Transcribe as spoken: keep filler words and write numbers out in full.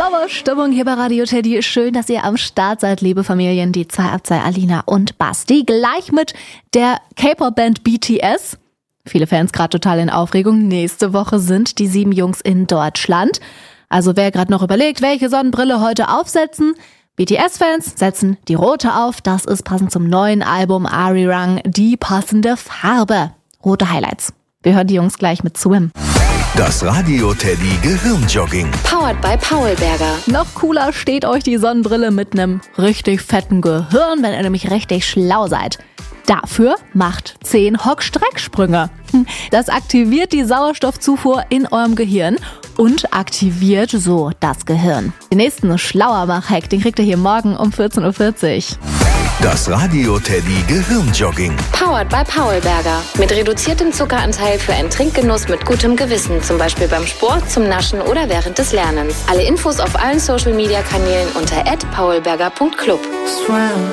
Sommerstimmung hier bei Radio Teddy. Schön, dass ihr am Start seid, liebe Familien. Die zwei ab zwei, Alina und Basti. Gleich mit der K-Pop-Band B T S. Viele Fans gerade total in Aufregung. Nächste Woche sind die sieben Jungs in Deutschland. Also wer gerade noch überlegt, welche Sonnenbrille heute aufsetzen, B T S-Fans setzen die rote auf. Das ist passend zum neuen Album Arirang die passende Farbe. Rote Highlights. Wir hören die Jungs gleich mit Swim. Das Radio Teddy Gehirnjogging. Powered by Paulberger. Noch cooler steht euch die Sonnenbrille mit einem richtig fetten Gehirn, wenn ihr nämlich richtig schlau seid. Dafür macht zehn Hock-Strecksprünge. Das aktiviert die Sauerstoffzufuhr in eurem Gehirn und aktiviert so das Gehirn. Den nächsten Schlauermach-Hack, den kriegt ihr hier morgen um vierzehn Uhr vierzig. Das Radio Teddy Gehirnjogging. Powered by Paulberger. Mit reduziertem Zuckeranteil für einen Trinkgenuss mit gutem Gewissen. Zum Beispiel beim Sport, zum Naschen oder während des Lernens. Alle Infos auf allen Social-Media-Kanälen unter at paulberger punkt club.